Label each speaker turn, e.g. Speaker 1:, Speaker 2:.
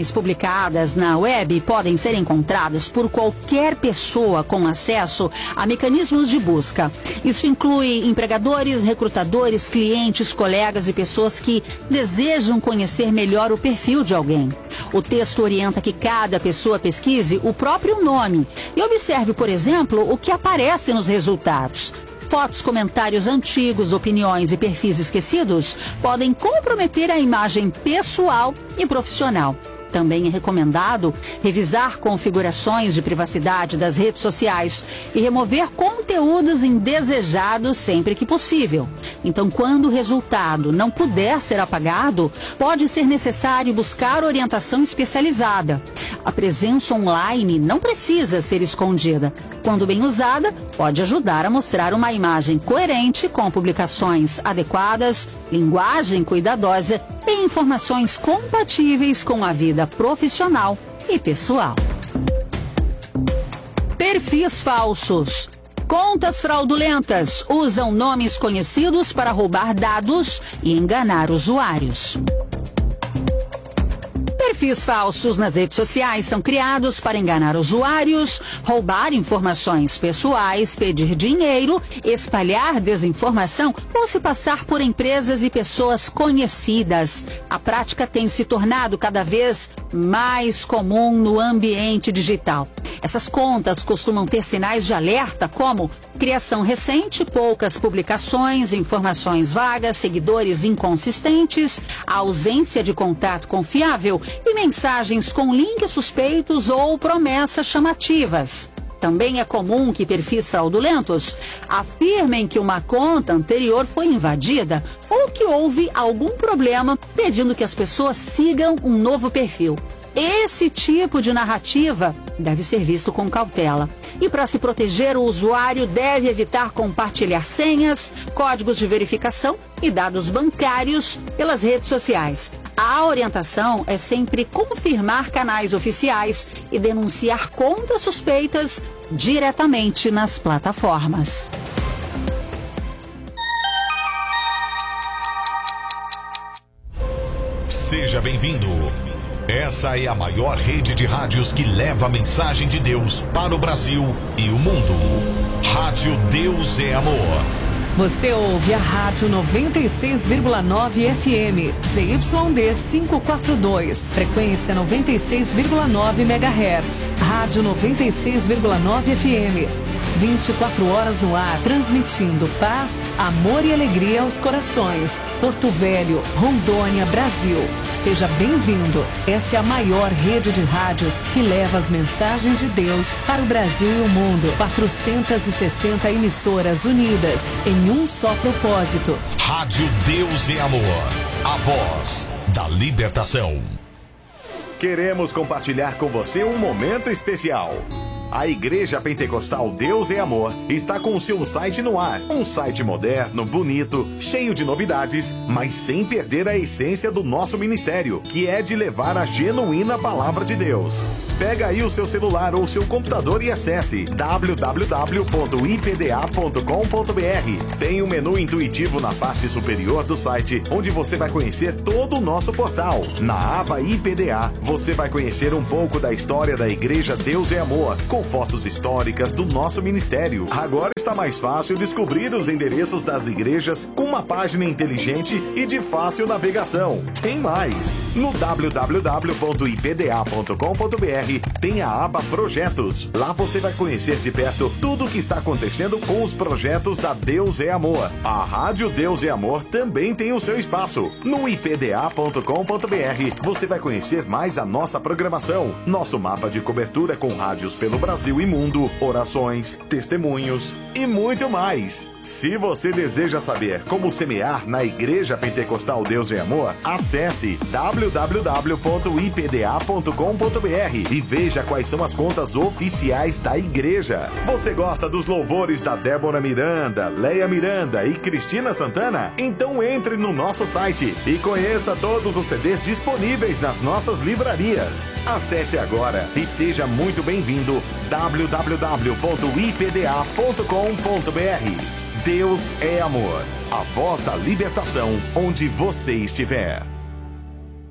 Speaker 1: publicadas na web podem ser encontradas por qualquer pessoa com acesso a mecanismos de busca. Isso inclui empregadores, recrutadores, clientes, colegas e pessoas que desejam conhecer melhor o perfil de alguém. O texto orienta que cada pessoa pesquise o próprio nome e observe, por exemplo, o que aparece nos resultados. Fotos, comentários antigos, opiniões e perfis esquecidos podem comprometer a imagem pessoal e profissional. Também é recomendado revisar configurações de privacidade das redes sociais e remover conteúdos indesejados sempre que possível. Então, quando o resultado não puder ser apagado, pode ser necessário buscar orientação especializada. A presença online não precisa ser escondida. Quando bem usada, pode ajudar a mostrar uma imagem coerente com publicações adequadas, linguagem cuidadosa e informações compatíveis com a vida profissional e pessoal. Perfis falsos. Contas fraudulentas usam nomes conhecidos para roubar dados e enganar usuários. Perfis falsos nas redes sociais são criados para enganar usuários, roubar informações pessoais, pedir dinheiro, espalhar desinformação ou se passar por empresas e pessoas conhecidas. A prática tem se tornado cada vez mais comum no ambiente digital. Essas contas costumam ter sinais de alerta como criação recente, poucas publicações, informações vagas, seguidores inconsistentes, ausência de contato confiável e mensagens com links suspeitos ou promessas chamativas. Também é comum que perfis fraudulentos afirmem que uma conta anterior foi invadida ou que houve algum problema pedindo que as pessoas sigam um novo perfil. Esse tipo de narrativa deve ser visto com cautela. E para se proteger, o usuário deve evitar compartilhar senhas, códigos de verificação e dados bancários pelas redes sociais. A orientação é sempre confirmar canais oficiais e denunciar contas suspeitas diretamente nas plataformas.
Speaker 2: Seja bem-vindo. Essa é a maior rede de rádios que leva a mensagem de Deus para o Brasil e o mundo. Rádio Deus é Amor.
Speaker 3: Você ouve a Rádio 96,9 FM, ZYD 542, frequência 96,9 MHz. Rádio 96,9 FM, 24 horas no ar, transmitindo paz, amor e alegria aos corações. Porto Velho, Rondônia, Brasil. Seja bem-vindo. Essa é a maior rede de rádios que leva as mensagens de Deus para o Brasil e o mundo. 460 emissoras unidas em um só propósito.
Speaker 2: Rádio Deus é Amor, a voz da libertação.
Speaker 4: Queremos compartilhar com você um momento especial. A Igreja Pentecostal Deus é Amor está com o seu site no ar. Um site moderno, bonito, cheio de novidades, mas sem perder a essência do nosso ministério, que é de levar a genuína palavra de Deus. Pega aí o seu celular ou seu computador e acesse www.ipda.com.br. Tem um menu intuitivo na parte superior do site, onde você vai conhecer todo o nosso portal. Na aba IPDA, você vai conhecer um pouco da história da Igreja Deus é Amor, com fotos históricas do nosso ministério. Agora está mais fácil descobrir os endereços das igrejas com uma página inteligente e de fácil navegação. Tem mais! No www.ipda.com.br tem a aba Projetos. Lá você vai conhecer de perto tudo o que está acontecendo com os projetos da Deus é Amor. A Rádio Deus é Amor também tem o seu espaço. No ipda.com.br você vai conhecer mais a nossa programação, nosso mapa de cobertura com rádios pelo Brasil e mundo, orações, testemunhos e muito mais. Se você deseja saber como semear na Igreja Pentecostal Deus é Amor, acesse www.ipda.com.br e veja quais são as contas oficiais da igreja. Você gosta dos louvores da Débora Miranda, Leia Miranda e Cristina Santana? Então entre no nosso site e conheça todos os CDs disponíveis nas nossas livrarias. Acesse agora e seja muito bem-vindo. www.ipda.com.br. Deus é Amor, a voz da libertação onde você estiver.